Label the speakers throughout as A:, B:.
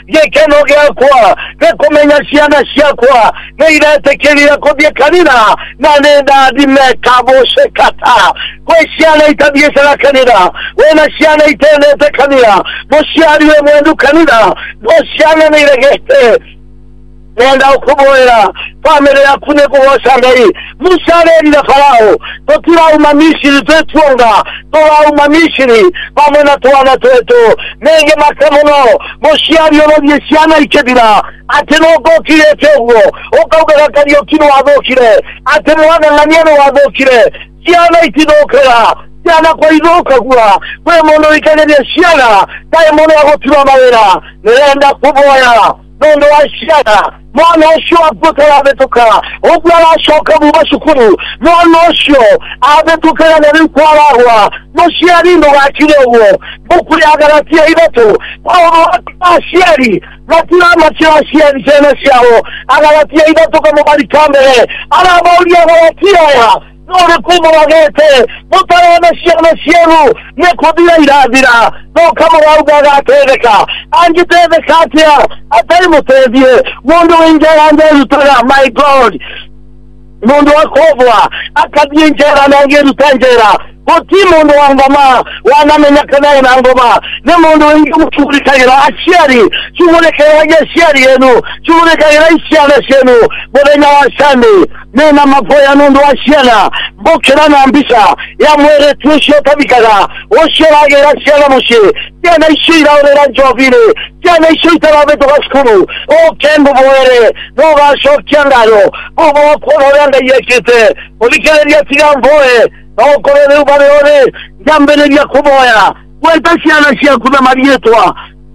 A: yekenogea kwa nekomenya siana siakwa neiretekerira kobyekanira nanenda dimekaboshe kata kwe siana itabiesera kanira wena siana itenete kanira mosiari we mwendu kanira mosiana neiregete nenda ukuboera family yakune kuwashangai mushareri na farao totira umamishiri twetunga toa umamishiri pamona toana twetu nenge makamono moshiari ono yesiana ikebira atenogo kire tewo okauga kariyo kino wabokire atemwana nganyeno wabokire siana itidokera siana kwa idoka kwa kwe mono ikaneria siana tae mono wagotiwa mawera nenda kuboera nondo wasiana mwana osho apotera betoka obwala shoka buba shukuru mwana osho abetokera na kwarawa moshiari ndo wakirewo bukuri agaratia ibeto aho ashiari natira machira ashiari tena shao agaratia ibeto kama bali kamere arabaulia agaratia ya nore kumo wagete mutara na shienu nekodia iradira no kama wauga gateka anjiteka atia atari mutedie mondo injera ndezutara my god mondo wakobwa akadinjera nangeru tanjera oti mondo wangama wanamenya kana na ngoma ne mondo wengi muturikaira ashiari chumulekera ashiari yenu chumulekera ishiana shenu bodenya washande nena mapoya nondo ashiana bokera na ambisha ya mwere tushio tabikara oshera ashiana moshe tena ishira ora jovile tena ishira beto gaskuru o kembo boere no gasho kyangaro obo kororanga yekete olikeria tigamboe o korere ubaleone jambele ya kuboya wetasiana shia kuna marietwa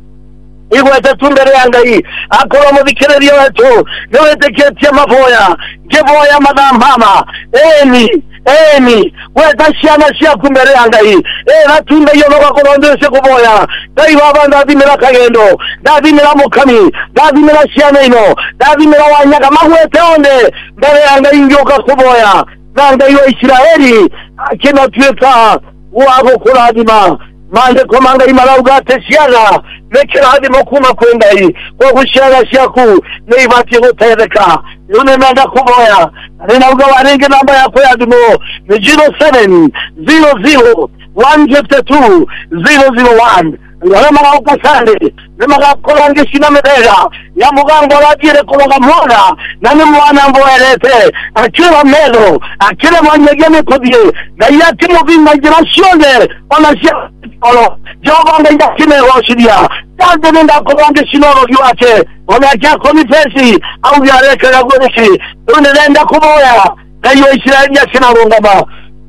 A: igwete tundere yangai akoro mudikeria wetu neweteketia maboya geboya madam mama eni wetasiana shia kumbere yangai natunde yono bakorondese kuboya dai baba ndabimira kagendo ndabimira mukami ndabimira shiana ino ndabimira wanyaga mahwete onde mbere yangai nyoka kuboya nanga yo Israeli akina tweka wabo kuradima mande komanga imalauga tesiana nekera hadi mokuma kwenda hii kwa kushara shaku neibati hotereka yune nanga kuboya ninauga warenge namba yako ya duno ni 0700 152 001 Rama ukasande nemaga kolange shina medera ya mugango radire kolonga mwana nani mwana mboelete akira melo akira mwanyegeme kodie na yati moving generation onashia olo joba nda kime washidia tande nda kolange shino rogiwache onakia konifesi au yareka yagoneshi unenda kuboya na yo Israeli ya kina rongama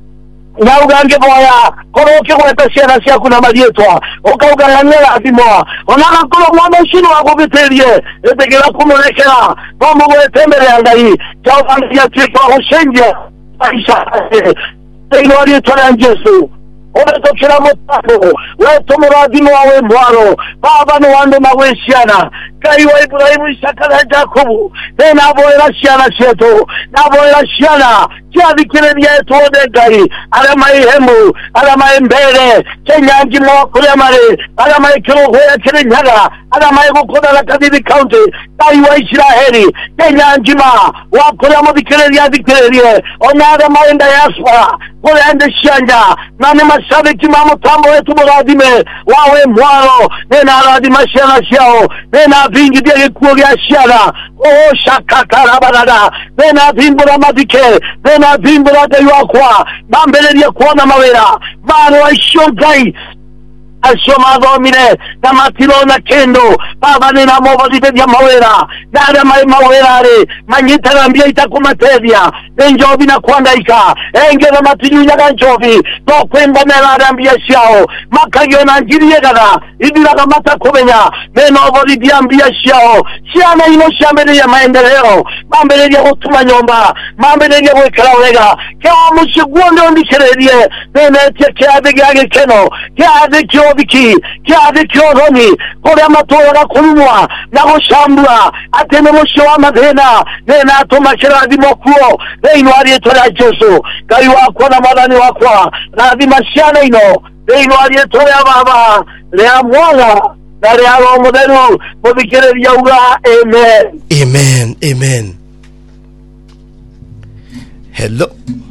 A: na ugange boya koroke kweta shera sia kuna malietwa okauganira adimoa onaka kolo mwana shino agobeterie etegera kumolekera bombo wetembere angai chaukangia tiko oshenje aisha teori toranjesu obeto kira motako weto muradimo wawe mwaro baba no wando maweshiana kai wa Ibrahimu Isaka na Jakobu tena boera shiana sheto na boera shiana kia dikirenia yetu odegai alama ihemu alama mbere kenyangi mwa kulemare alama ikirogo ya kirinyaga alama igukoda la Kadidi County kai wa Israeli kenyangi ma wakulemo dikirenia onada maenda yaswa kule ende shianja nani mashabiki mamutambo wetu muradime wawe mwaro nena aradima shiana shiao nena vingi bia kuogia shiana o shakakara barada nena vimbura madike nena vimbura de yakwa mambele ya kuona mawera bano aishogai asoma domine na matilo na kendo baba nina mobo di ya mawera dada mai mawerare manyita nambia itakumatedia enjobi na kuandaika engera matinyunya ganjobi to kwemba na nambia shao makagyo na njiriye gada idira kamata komenya neno bodi diambia shao shiana ino shambele ya maendeleo mambele ya kutuma nyomba mambele ya wekala wega kwa mshiguondo ndikererie nene teke adege keno kwa adege biki kyade kyoromi kora matora kumwa nago shambura atene mushowa madena nena atomashira dimokuo neino ari tora Jesu kai wako na madani wako na dimashana ino neino ari tora baba le amwala Dari alo modelu muthikiriria uga amen.
B: Amen. Amen. Hello.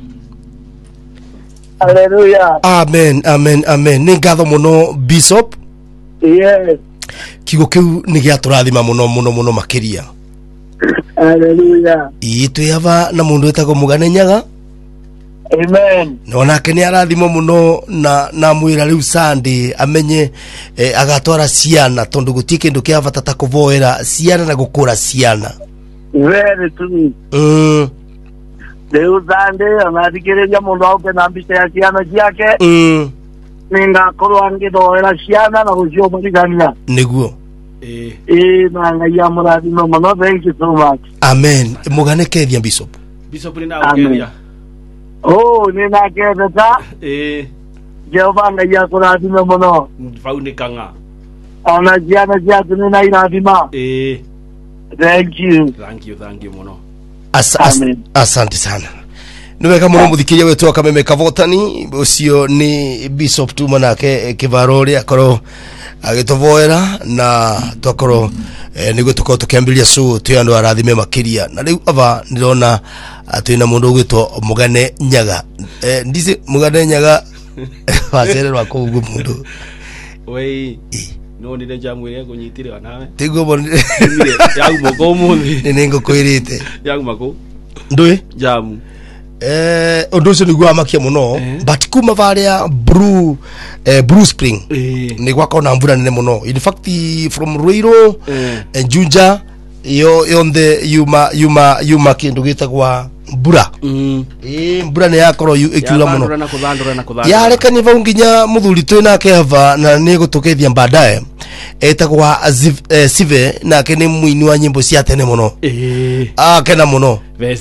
A: Hallelujah.
B: Amen. Amen. Amen. Ni ngatho muno Bishop.
A: Yes.
B: Kigo kiu ni giaturathima muno makiria.
A: Hallelujah.
B: Itu yava na mundu etagwo Mugane Nyaga.
A: Amen.
B: Nonake ni arathimo muno na mwira riu Sunday amenye agatwara ciana tondu gutie kindu kia vatata kuvoera ciana na gukura ciana.
A: Very true. Riu Sunday anathikiriria mundu auke na mbica ya ciana ciake. Ningakorwo ngithoera ciana na guciomarigania.
B: Niguo.
A: Na ngai amurathime muno. Thank you so much.
B: Amen. Mugane kethia Bishop.
C: Bishop ni na ukeria.
A: Nina ketheta. Jehova ngai akurathime muno.
C: Faunikanga.
A: Ona ciana ciaku nina irathima. Thank you.
C: Thank you muno.
B: Asante sana. Niweka muno muthikiria wetu akameme kavotani ucio ni Bishop Tuma nake kivarori akoro agitovoera na twakoro niguo tukao tukiambiria so tuyandu arathime makiria na riu ava ndirona atwina mundu ugitwo Mugane Nyaga. Ndize Mugane Nyaga wacererwa kugu mundu
C: wei no ni jamu ile kunyitire wanawe
B: tigo bon
C: yangu moko muthi
B: ningo kwirite
C: yangu mako
B: ndui
C: jamu
B: undu ucio niguo amakia muno but kuma varia Blue Spring ni gwakona mbura nene muno. In fact from Ruiro Juja yonde yuma kindu gitagwa mbura mbura ne yakoro ikiura muno yareka ni va nginya muthuri twina keva na ni gutukethia baadaye etagwa Sive na kene muini wa nyimbo cia tene muno kena muno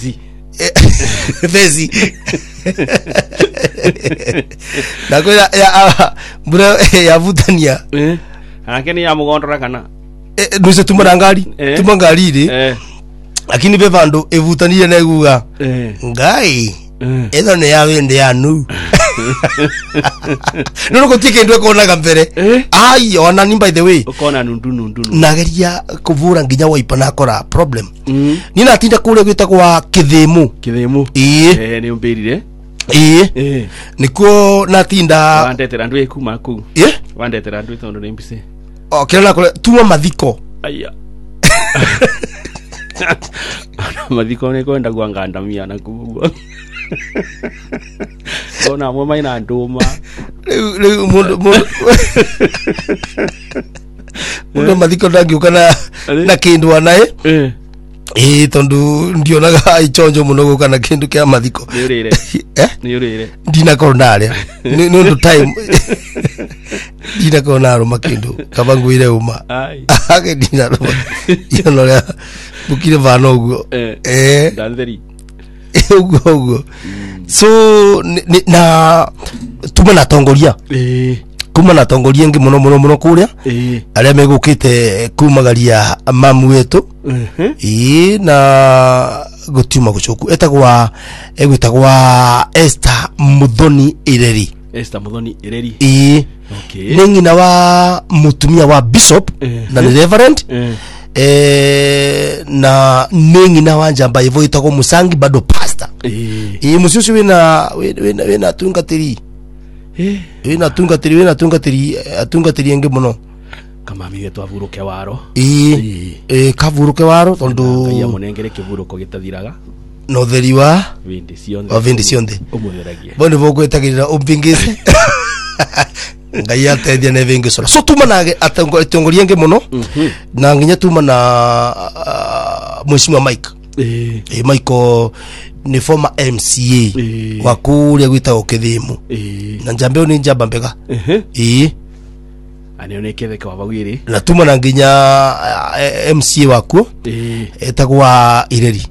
B: Vezi na kwira ya mbura ya vutania
C: akeni ya mugondora kana
B: nuse tumana ngari tumangari ri lakini ve vandu evutania na guga ngai eno ne ya wende ya nu no gutike ndwe konaga mbere ai ona ni by the way
C: ukona nundu
B: nageria kuvura nginya waipa na kora problem nina tinda kule gwitagwa kithimu
C: ni umbirire
B: nikuo natinda
C: wandetera ndu ekuma ku wandetera ndu tondu ni mbise
B: kila kule tuma mathiko
C: aya mathiko ne kwenda gwangandamia na kubugwa ona mwe maina nduma
B: mundu mathiko ndangiuka na kindu anae tondu ndionaga ichonjo muno guka na kindu kia mathiko
C: ni urire
B: ndina konaria no time ndina konaro makindu kabanguire uma age ndina yonoria bukire vano ugo
C: danderi
B: ugo so na tuma na tongoria kuma na tongoria ngi muno kuria aria megukite kumagaria mamu wetu na gutuma gucoku etagwa Esther Muthoni Ireri okay ningina wa mutumia wa Bishop na Reverend na ningina wa njamba ivo itagwo Musangi bado pastor mususu wina tungatiri wina tungatiri ngi muno
C: kama miwe twavuruke waro
B: kavuruke waro tondu
C: ya munengere kivuruko gitathiraga
B: no theriwa
C: vindi cionthe
B: umutheragia bone vogwetagirira umpingise ngai atethia ne vingi sora so tuma nage atongoria ngi muno na nginya tuma na mheshimiwa Mike Michael ni former MCA wa kuria gwitagwo Kithimu na njambe ni njamba mbega
C: anionekethe kwa bagwiri
B: na tuma na nginya MCA waku etagwa Ireri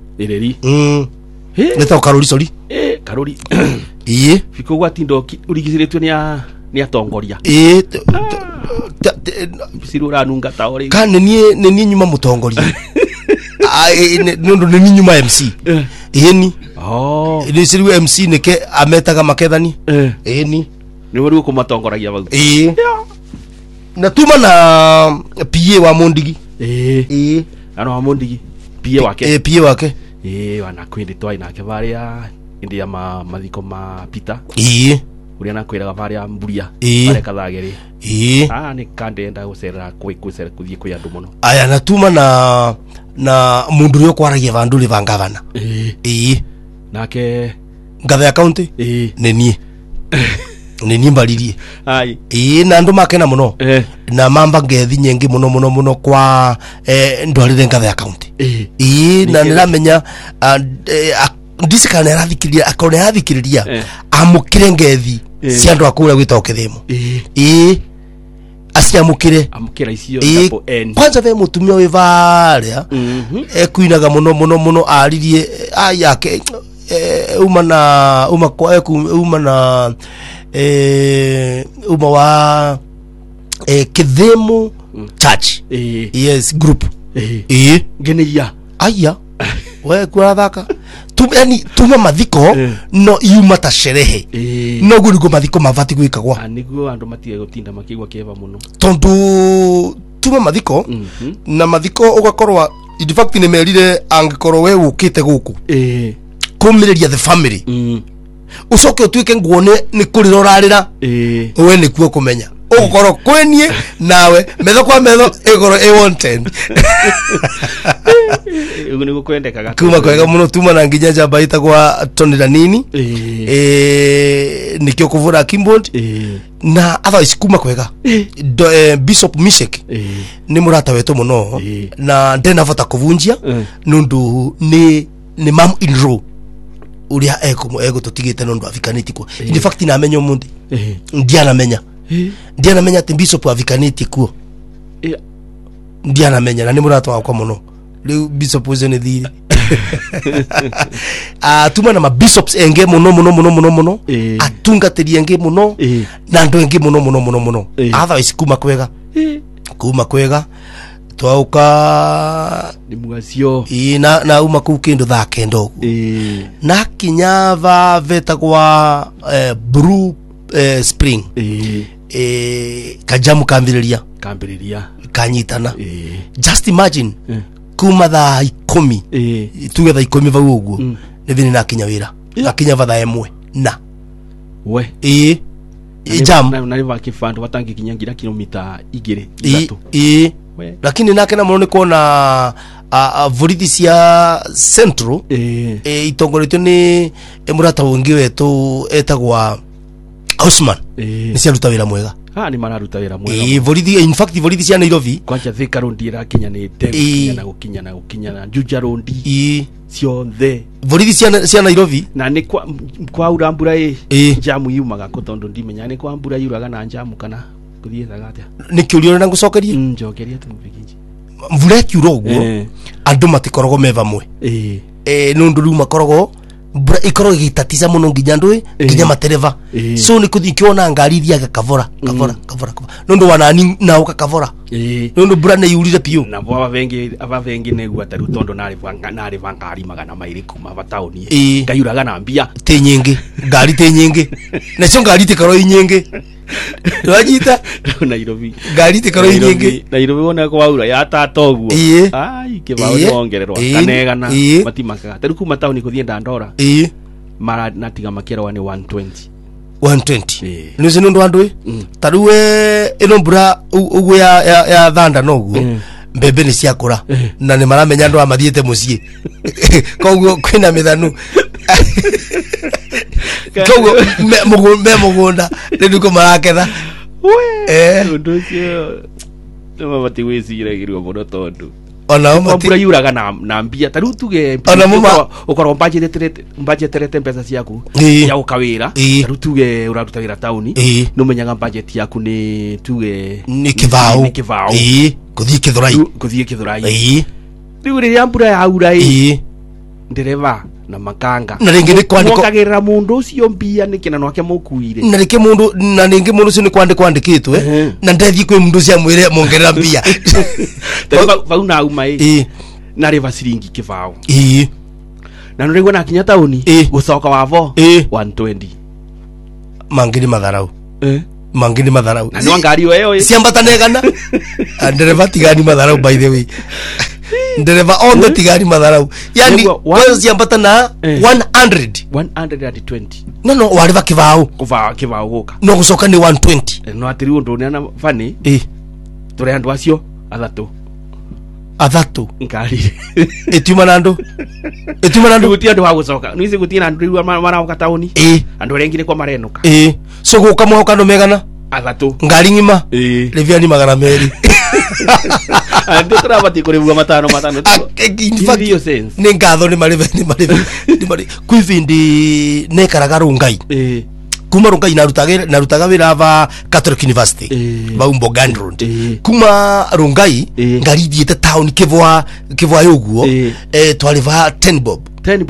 B: neta Karori sori
C: Karori fiko gwatindoki urigiziretwe ni atongoria bisirura nunga taori
B: kan ni nyuma mutongoria nundu ni nyuma MC ni ni siriwe MC nike ametaga makethani ni
C: wari kumatongoragia bau
B: natuma na PA wa Mondigi
C: ano wa Mondigi PA wake
B: PA wake
C: wana kwende twai nake baria india mathiko ma Peter uria nakwiraga baria Mburia baria kathageri ni kandenda gucerera kwicera kuthie kwi andu muno
B: aya natuma na mundu rio kwaragia banduri bangavana
C: nake
B: ngathe ya county nenie mbaririe na andu makena muno na mamba ngethi nyingi muno kwa ndwarire ngathe ya county na niramenya ndisikana rathikiriria akone rathikiriria amukire ngethi cia andu akura gwita Kithimo asiamukire
C: icio double N
B: kwanza ve mutumia we varia ekuinaga muno aririe yake uma wa Kithimo church yes group
C: geneia
B: aya we kuathaka yani tuma mathiko no yuma ta sherehe no gurigo mathiko mavati gwikagwa
C: niguo andu matige gutinda makigwa kieva muno
B: tondu tuma mathiko na mathiko ugakorwa in fact ni merire angikorwo we ukite guku kumiriria the family ucoke utuike nguone ni kurira urarira we ni kuo kumenya ugukorwo kwenie nawe metho kwa metho igoro A110
C: uguni gukwendekaga
B: kuma kwega muno tuma na nginya njamba itagwa Tonira nini nikyo kuvura keyboard na otherwise kuma kwega Bishop Mishek ni murata wetu muno na ndena vota kuvunjia nundu ni mam in row uria ego tutigite nundu afikaniti kwa in fact na menyo mundi ndiana menya ati Bishop afikaniti kuo ndiana menya na ni murata wakwa muno leo Bishop uzene thiri tuma na bishops enge muno atungatirie enge muno na ndo enge muno otherwise kuma kwega twauka
C: ni mugacio
B: na uma ku kindu tha kendo na kinyava veta kwa Blue Spring kajamu kambiliria kanyitana just imagine kuma tha 10 tuge tha 10 vau uguo ni thini na kinya wira akinya vatha emwe na
C: we
B: jam
C: na riva kifandu watangi kinya ngira kilomita 2
B: lakini nake na muone kona vurithi cia central itongoretio ni murata wengi wetu etagwa Osman ni ciaruta wira mwega
C: ni mararuta wira mwega
B: vurithi in fact vurithi cia Nairobi
C: kwanja Thika Road irakinya ni tembe na gukinya na Juja Road ciothe
B: vurithi cia Nairobi
C: na ni kwa urambura jamu yumaga kutondu ndimenya ni kwa mbura yuraga na jamu kana kuthiethaga atia
B: ni kiurio na gucokeria
C: njokeria tumbikinji
B: mvura kiuro guo andu matikorogo meva mwe nundu riu makorogo mbura ikoro gitatiza muno nginya ndui nginya matereva so ni kuthikiona ngari iria kavora nundu wanani na ukakavora nundu mbura ne yurire piu
C: na aba vengi ne gwa taru tondo nari vangari magana mairi kuma batauni ngayuraga na mbia
B: te nyingi ngari te nyingi na cio ngari te karo nyingi twajita
C: Nairobi
B: ngari te karo nyingi
C: Nairobi wona kwa ura ya tatoguo ai kibao ongererwa kanegana matimakaga taru kuma tauni kuthie Dandora mara natiga makero ni 120 nuzi nundu andu taruwe ino mbura ugu ya thanda noguo mbembe ni ciakura na ni maramenya andu amathiete mucii koguo kwina mithanu koguo mugunda nduko maraketha undu cio no mati wiciragirwo muno tondu
B: ona
C: mbura yuraga na mbia taru tuge ukorwo budgeterete pesa ciaku ya ukawira taru tuge uraruta wira tauni no menyaga budget yaku ni tuge
B: ni kivao kuthie kithurai
C: riu riria mbura ya ura ndereva na makanga
B: na ringi ni kwandiko
C: kagira mundu ucio mbia ni kina nwake mukuire
B: na ringi mundu ucio ni kwandikitwe na ndethi kwi mundu cia mwire mongerera mbia
C: vau na uma na riva siringi kivao na nurigo na kinya tauni gucoka wavo 120
B: mangiri matharau mangini matharau
C: na ngari wewe
B: siambata negana ndereva tigani matharau by the way ndereva on the tigani matharau yani wewe siambata na
C: 120
B: no wariva kivao
C: goka
B: no gucoka ni 120
C: no atiri undu ni ana fani turi andu acio athatu ngari
B: etima nando
C: gutia andu wa gucoka nizi gutia andu riu maraoka tauni andu rengine kwa marenuka
B: so guka mwahoka no megana
C: athatu
B: ngari ngima reviani magana meri
C: ande trabati kuribua matano
B: ndio sense ni ngatho ni mari kwivindi ne karagaru ngai kuma rungai narutaga wira va Catholic University baumbo Gandrond kuma rungai ngari thiete town kivwa yoguo twaliva 10 bob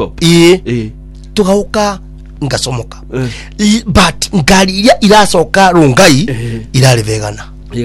B: tugauka ngasomoka but ngari iria iracoka rungai irari vegana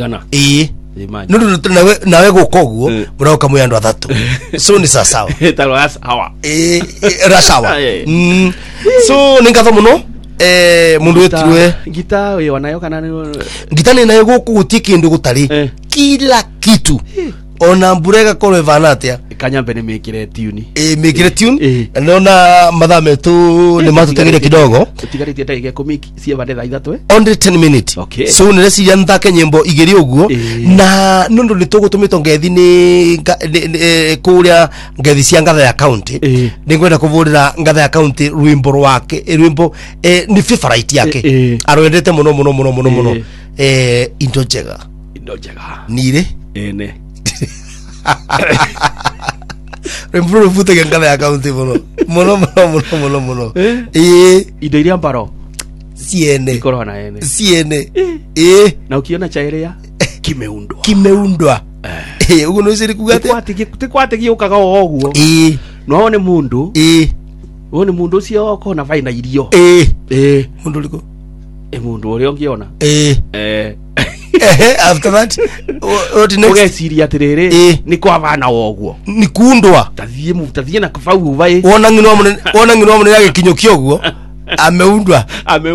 B: no nawe gukoguo murauka muyandu athatu so ni sawa
C: hawa
B: rasawa so ningatho muno mundu wetirwe
C: ngita we wanayo kana
B: ngita ni nayo guku gutie kindu gutari kila kitu ona mburega korwe vanatia
C: kanyambe ni mekire
B: tune nona madhame tu ni matutegere kidogo
C: tigarite ndagika 10 cie bande thaa 3
B: only 10 minutes so nire cia nthake nyimbo igiri uguo na nundu ni tugutumito ngethi ni kuria ngethi cia ngatha ya county ni ngwenda kuvurira ngatha ya county rwimbo rwake rwimbo ni favorite yake arwendete muno indo njega nire
C: ene
B: Rembro futa ngala ya county mono
C: indo iria mbaro
B: siene
C: corona ene
B: siene
C: na ukiona chaire ya
B: kimeundwa ugo no siri kugate
C: tikwate giukaga oguo no ne mundu one mundu cio okona vaina irio mundu liko mundu uri ongiona
B: after that
C: ugeciria atiriri ni kwa bana woguo
B: ni kundwa
C: tathie na kufau vai
B: wona ngino mune yake kinyuki oguo ameundwa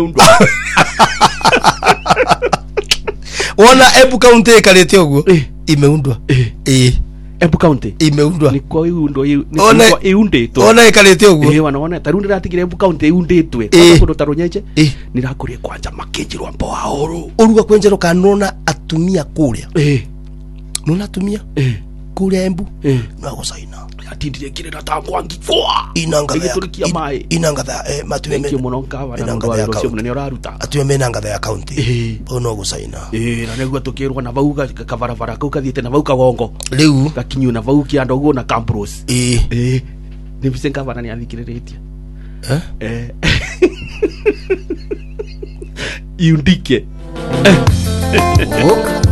B: wona Embu County kalete oguo imeundwa
C: Embu County
B: imeundwa
C: ni kwa iundwa ni iundetwe
B: ona ikalete oguo
C: wanaona tarundi ratigire Embu County iundetwe kwa tarunyeje ni rakurie kwanja makinjirwa mbo hauru
B: uruga kwenjero kanona atumia kuria nona atumia kuria Embu na gusaina
C: atindire kirira ta kwangi kwa
B: inanga
C: igiturikia mai
B: inanga matume
C: meki muno nkava na ndo wa rocio munene uraruta
B: atume mena ngatha ya county ono gusaina
C: na neguo tukirwa na bauga kabarabara kau kathiete na bauka gongo
B: riu
C: gakinyu na bauki ando guo na Campros ni bisenga bana ni athikiriretie iundike